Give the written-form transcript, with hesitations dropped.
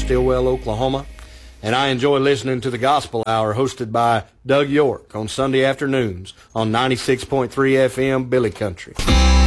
Stillwell, Oklahoma, and I enjoy listening to the Gospel Hour hosted by Doug York on Sunday afternoons on 96.3 FM Billy Country.